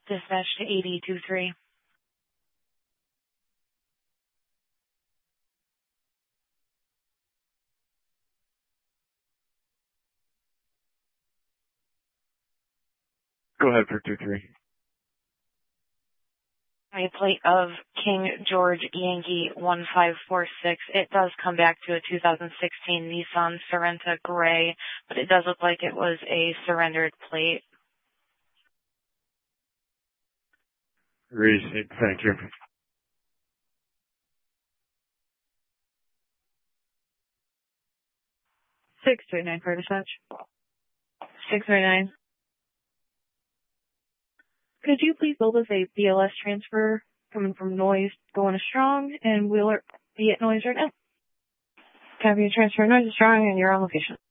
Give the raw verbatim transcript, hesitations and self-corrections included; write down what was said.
Dispatch to eighty two three. Go ahead for two three. A plate of King George Yankee one five four six. It does come back to a two thousand sixteen Nissan Sorento Gray, but it does look like it was a surrendered plate. Receipt, thank you. six three nine for dispatch. six three nine. Could you please build us a B L S transfer coming from Noise going to Strong, and we'll be at Noise right now. Copy, transfer Noise to Strong, and you're on location.